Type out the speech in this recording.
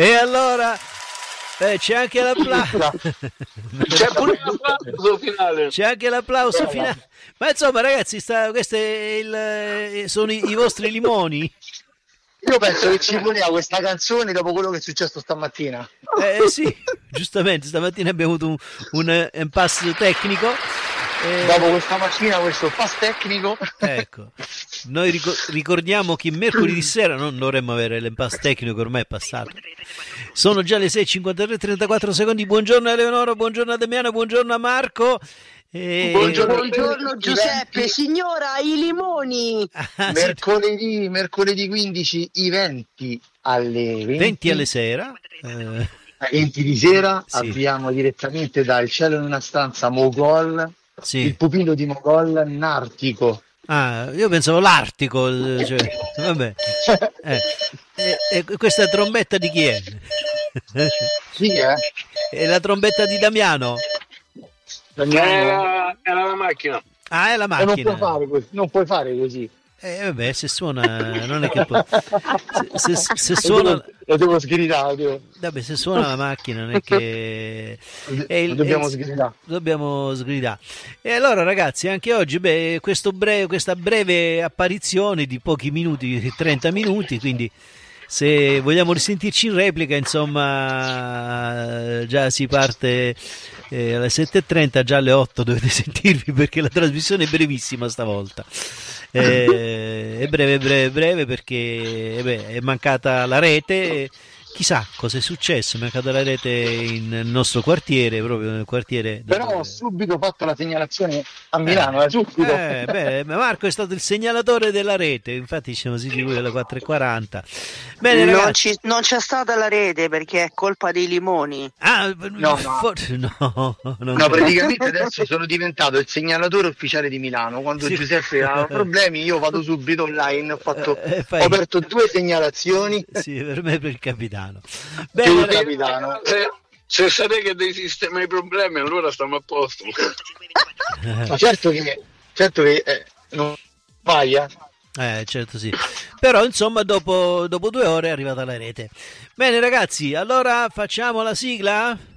E allora c'è anche l'applauso. C'è pure l'applauso finale. C'è anche l'applauso finale. Ma insomma, ragazzi, questo sono i vostri limoni. Io penso che ci voleva questa canzone dopo quello che è successo stamattina. Sì, giustamente, stamattina abbiamo avuto un impasse tecnico. Dopo questa macchina, questo pass tecnico. Ecco, noi ricordiamo che mercoledì sera non dovremmo avere l'impasse tecnico, ormai è passato. Sono già le 6:53, 34 secondi. Buongiorno a Eleonora, buongiorno a Damiano, buongiorno a Marco. Buongiorno Giuseppe, signora, i limoni. Mercoledì 15, i 20 alle 20 alle sera. 20 di sera, Sì. abbiamo direttamente dal cielo in una stanza Mogol, Sì. il pupillo di Mogol, Nartico. Ah, io pensavo l'Artico, cioè, vabbè. E questa trombetta di chi è? Sì, È la trombetta di Damiano? Damiano. Era la macchina. Ah, è la Non macchina. non puoi fare così. Vabbè, se suona, non è che può. Se suona. Lo devo sgridare. Vabbè, se suona la macchina non è che Dobbiamo sgridare. Dobbiamo sgridare. E allora ragazzi, anche oggi questa breve apparizione di pochi minuti, 30 minuti, quindi se vogliamo risentirci in replica, insomma, già si parte alle 7:30, già alle 8 dovete sentirvi, perché la trasmissione è brevissima stavolta. È breve perché è mancata la rete. Chissà cosa è successo, è mancata la rete nel nostro quartiere, proprio nel quartiere. Però ho subito fatto la segnalazione a Milano, subito. Marco è stato il segnalatore della rete, infatti ci siamo sentiti alle 4:40. Bene, ragazzi. Non c'è stata la rete perché è colpa dei limoni. No, praticamente adesso sono diventato il segnalatore ufficiale di Milano. Quando Sì. Giuseppe ha problemi, io vado subito online, ho aperto 2 segnalazioni. Sì, per me e per il capitano. Bene, capitano. Se sapete che dei sistemi problemi, allora stiamo a posto. Ma certo che non sbaglia. Certo sì. Però insomma dopo 2 ore è arrivata la rete. Bene ragazzi, allora facciamo la sigla?